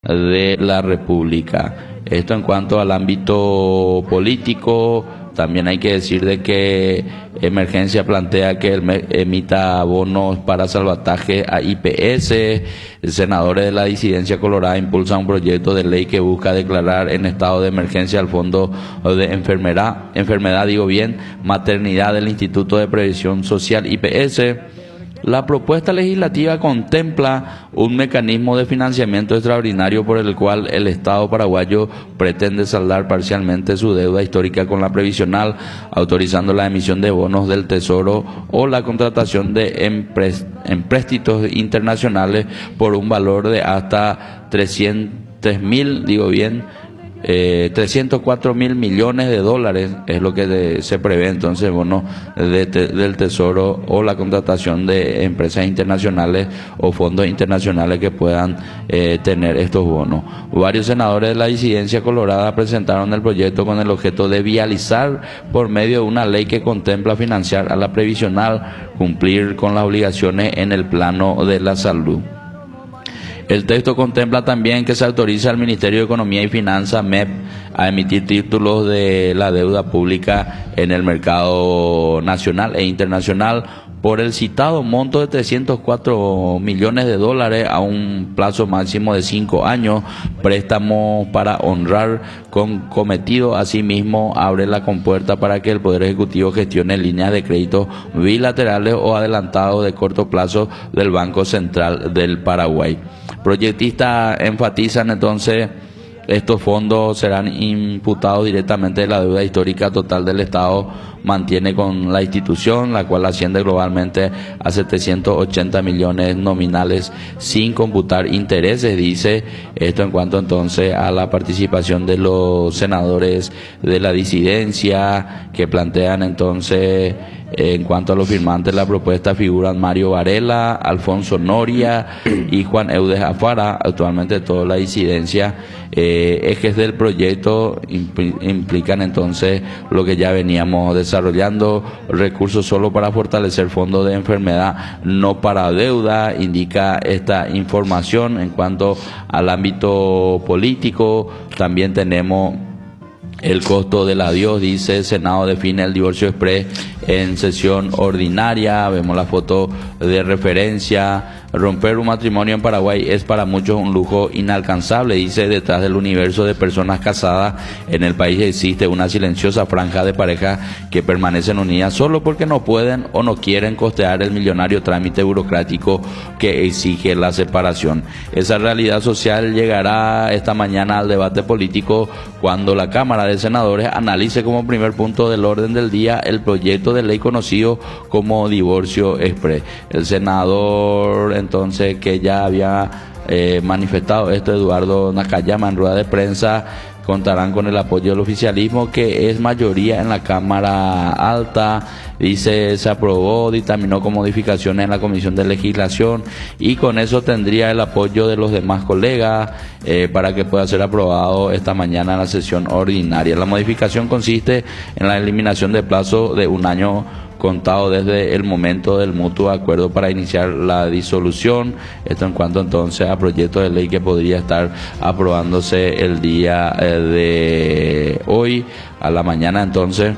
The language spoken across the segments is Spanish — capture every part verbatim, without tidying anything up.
de la República. Esto en cuanto al ámbito político. También hay que decir de que Emergencia plantea que el emita bonos para salvataje a I P S. Senadores de la disidencia colorada impulsan un proyecto de ley que busca declarar en estado de emergencia al Fondo de Enfermedad, enfermedad digo bien, maternidad del Instituto de Previsión Social I P S. La propuesta legislativa contempla un mecanismo de financiamiento extraordinario por el cual el Estado paraguayo pretende saldar parcialmente su deuda histórica con la previsional, autorizando la emisión de bonos del Tesoro o la contratación de empréstitos internacionales por un valor de hasta trescientos mil, digo bien, Eh, trescientos cuatro mil millones de dólares es lo que de, se prevé entonces bonos de te, del Tesoro o la contratación de empresas internacionales o fondos internacionales que puedan eh, tener estos bonos. Varios senadores de la disidencia colorada presentaron el proyecto con el objeto de vializar por medio de una ley que contempla financiar a la previsional, cumplir con las obligaciones en el plano de la salud. El texto contempla también que se autoriza al Ministerio de Economía y Finanzas, M E P, a emitir títulos de la deuda pública en el mercado nacional e internacional por el citado monto de trescientos cuatro millones de dólares a un plazo máximo de cinco años, préstamo para honrar con cometido. Asimismo, abre la compuerta para que el Poder Ejecutivo gestione líneas de crédito bilaterales o adelantados de corto plazo del Banco Central del Paraguay. Proyectistas enfatizan entonces estos fondos serán imputados directamente de la deuda histórica total del Estado mantiene con la institución, la cual asciende globalmente a setecientos ochenta millones nominales sin computar intereses, dice esto en cuanto entonces a la participación de los senadores de la disidencia que plantean entonces. En cuanto a los firmantes de la propuesta figuran Mario Varela, Alfonso Noria y Juan Eudes Afara, actualmente toda la disidencia. Eh, ejes del proyecto impl- implican entonces lo que ya veníamos desarrollando, recursos solo para fortalecer fondos de enfermedad, no para deuda, indica esta información. En cuanto al ámbito político, también tenemos el costo del adiós, dice el Senado define el divorcio exprés en sesión ordinaria. Vemos la foto de referencia. Romper un matrimonio en Paraguay es para muchos un lujo inalcanzable, dice. Detrás del universo de personas casadas en el país existe una silenciosa franja de parejas que permanecen unidas solo porque no pueden o no quieren costear el millonario trámite burocrático que exige la separación. Esa realidad social llegará esta mañana al debate político cuando la Cámara de Senadores analice como primer punto del orden del día el proyecto de ley conocido como divorcio exprés. El senador entonces que ya había eh, manifestado esto, Eduardo Nakayama, en rueda de prensa, contarán con el apoyo del oficialismo, que es mayoría en la Cámara Alta. Dice, se aprobó, dictaminó con modificaciones en la Comisión de Legislación y con eso tendría el apoyo de los demás colegas eh, para que pueda ser aprobado esta mañana en la sesión ordinaria. La modificación consiste en la eliminación de plazo de un año contado desde el momento del mutuo acuerdo para iniciar la disolución. Esto en cuanto entonces a proyecto de ley que podría estar aprobándose el día eh, de hoy a la mañana. Entonces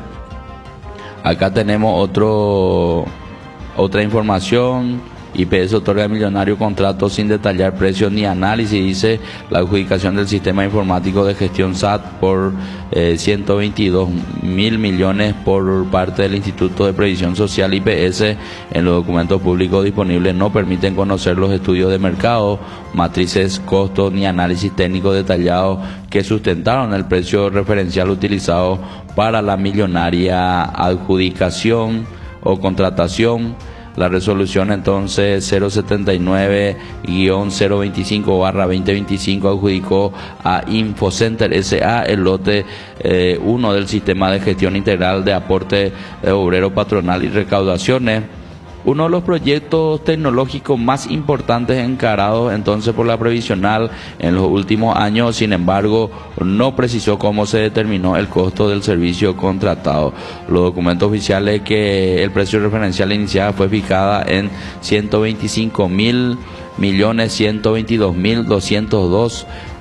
acá tenemos otro otra información. I P S otorga al millonario contrato sin detallar precios ni análisis, dice. La adjudicación del sistema informático de gestión S A T por eh, ciento veintidós mil millones por parte del Instituto de Previsión Social I P S en los documentos públicos disponibles no permiten conocer los estudios de mercado, matrices, costos ni análisis técnico detallado que sustentaron el precio referencial utilizado para la millonaria adjudicación o contratación. La resolución entonces cero setenta y nueve guión cero veinticinco barra veinte veinticinco adjudicó a Infocenter S A el lote eh, uno del sistema de gestión integral de aporte de obrero patronal y recaudaciones. Uno de los proyectos tecnológicos más importantes encarados entonces por la previsional en los últimos años. Sin embargo, no precisó cómo se determinó el costo del servicio contratado. Los documentos oficiales que el precio referencial inicial fue fijada en ciento veinticinco mil millones ciento veintidós mil doscientos dos